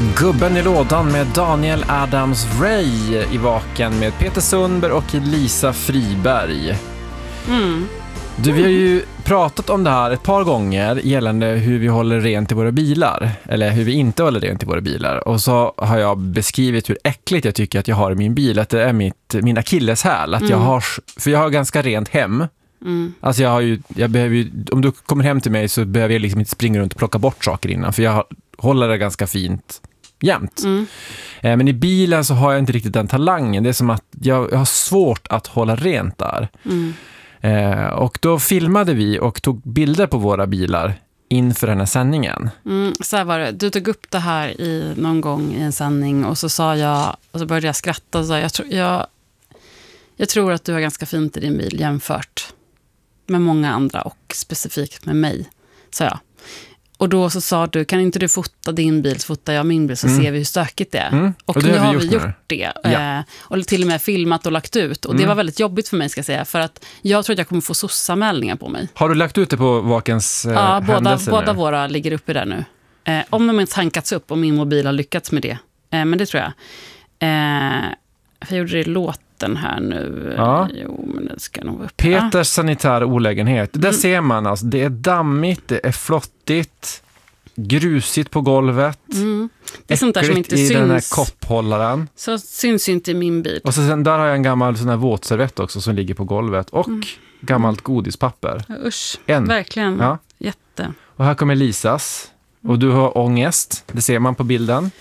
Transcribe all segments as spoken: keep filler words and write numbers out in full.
Gubben i lådan med Daniel Adams-Ray i Vaken med Peter Sundberg och Lisa Friberg. Mm. Du, vi har ju pratat om det här ett par gånger gällande hur vi håller rent i våra bilar. Eller hur vi inte håller rent i våra bilar. Och så har jag beskrivit hur äckligt jag tycker att jag har i min bil. Att det är mitt, min akilleshäl. Att Mm. jag har, för jag har ganska rent hem. Mm. Alltså jag har ju, jag behöver ju, om du kommer hem till mig så behöver jag liksom inte springa runt och plocka bort saker innan. För jag håller det ganska fint jämt. Mm. Eh, men i bilen så har jag inte riktigt den talangen. Det är som att jag, jag har svårt att hålla rent där. Mm. Eh, och då filmade vi och tog bilder på våra bilar inför den här sändningen. Mm, så här var det. Du tog upp det här i någon gång i en sändning och så sa jag, och så började jag skratta och sa, jag, tro, jag, jag tror att du har ganska fint i din bil jämfört med många andra och specifikt med mig, sa jag. Och då så sa du, kan inte du fota din bil så fotar jag min bil så Mm. ser vi hur stökigt det är. Mm. Och, Och det nu har vi har gjort vi nu. gjort det. Ja. Eh, och till och med filmat och lagt ut. Och Mm. det var väldigt jobbigt för mig, ska jag säga. För att jag tror att jag kommer få sossamäldningar på mig. Har du lagt ut det på Vakens eh, Ja, båda, händelser båda nu? våra ligger uppe där nu. Eh, om de inte tankats upp och min mobil har lyckats med det. Eh, men det tror jag. Eh, jag gjorde det i låten här nu. Ja. Jo, men det ska nog vara uppe. Peters sanitär olägenhet. Där Mm. ser man alltså, det är dammigt, det är flottigt, grusigt på golvet. Mm. Det är sånt där som äckligt inte i den här syns. kopphållaren. Så syns ju inte i min bil. Och så sen, där har jag en gammal sån här våtservett också som ligger på golvet. Och Mm. gammalt godispapper. Usch, En. verkligen. Ja. Jätte. Och här kommer Lisas. Och du har ångest. Det ser man på bilden.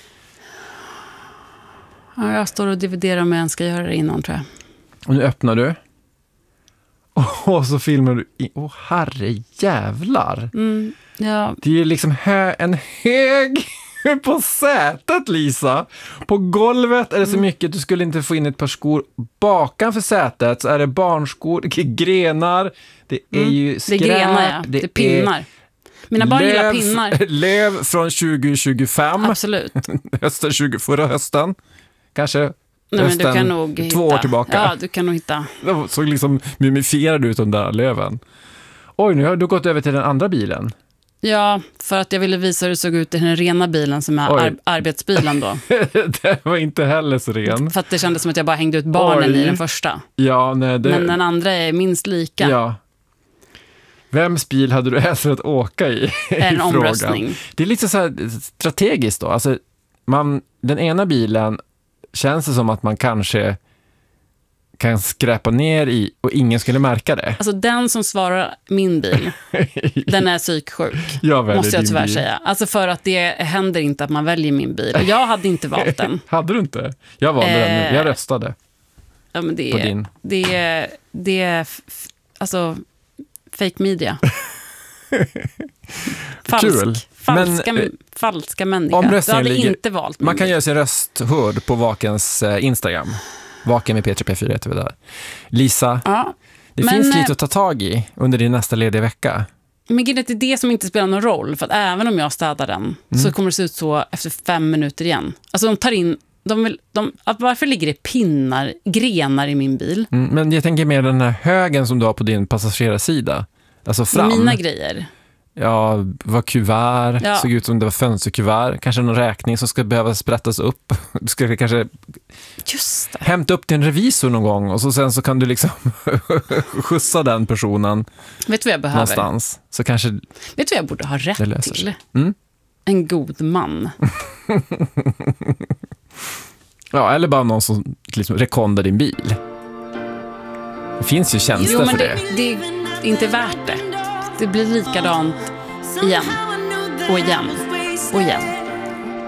Ja, jag står och dividerar om jag ska göra det innan, tror jag. Och nu öppnar du. Och så filmar du. I, åh, herre jävlar. Mm, ja, Det är ju liksom hö, en hög på sätet, Lisa. På golvet är det så mycket. Du skulle inte få in ett par skor. Bakan för sätet så är det barnskor, det är grenar. Det är Mm. ju det skräp. är grenar, ja. Det är pinnar. Mina barn gillar löv, pinnar. löv från tjugo tjugofem. Absolut. hösten tjugo, förra hösten. Kanske Nej, men du hösten kan nog två hitta. år tillbaka. Ja, du kan nog hitta. De såg liksom mumifierade ut, de där löven. Oj, nu har du gått över till den andra bilen. Ja, för att jag ville visa hur det såg ut i den rena bilen som är Oj. ar- arbetsbilen då. Det var inte heller så ren. För att det kändes som att jag bara hängde ut barnen Oj. i den första. Ja, nej, det... Men den andra är minst lika. Ja. Vems bil hade du helst att åka i? i En frågan? omröstning. Det är lite så här strategiskt då. Alltså, man, den ena bilen känns det som att man kanske kan skräpa ner i och ingen skulle märka det. Alltså den som svarar min bil, den är psyksjuk. Jag väljer Måste jag din tyvärr bil. säga. Alltså för att det händer inte att man väljer min bil. Och jag hade inte valt den. Hade du inte? Jag valde den nu. Jag röstade Ja, men det på är, din. det är, det är f- f- alltså fake media. Falsk, Kul. Falska, Men, eh, falska människor. Du omröstningen hade ligger- inte valt min Man kan bil. göra sin röst hörd på Vakens eh, Instagram. Vaken med P tre P fyra heter vi där. Lisa, Ja. det Men, finns eh, lite att ta tag i under din nästa lediga vecka. Men det är det som inte spelar någon roll. För att även om jag städar den Mm. så kommer det se ut så efter fem minuter igen. Alltså de tar in... De vill, de, varför ligger det pinnar, grenar i min bil? Mm, men jag tänker mer den här högen som du har på din passagerarsidsida. Alltså fram. Mina grejer. Ja, var kuvert. Ja. Såg ut som det var fönsterkuvert. Kanske någon räkning som ska behöva sprättas upp. Du ska kanske Just det. hämta upp din revisor någon gång och så sen så kan du liksom skjutsa den personen Vet du vad jag behöver? någonstans. Så kanske Vet du vad jag borde ha det rätt löser till? sig. Mm. En god man. Ja, eller bara någon som liksom rekondar din bil. Det finns ju tjänster Jo, men för det, det. det är inte värt det. Det blir likadant igen och igen och igen.